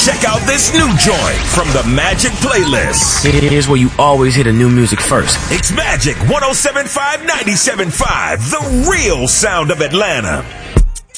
Check out this new joint from the Magic Playlist. Here's where you always hear the new music first. It's Magic 107.5 97.5, the real sound of Atlanta.